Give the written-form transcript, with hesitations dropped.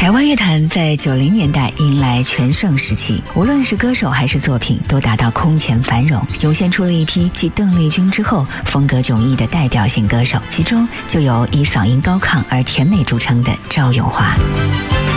台湾乐坛在90年代迎来全盛时期，无论是歌手还是作品都达到空前繁荣，涌现出了一批继邓丽君之后风格迥异的代表性歌手，其中就有以嗓音高亢而甜美著称的赵咏华。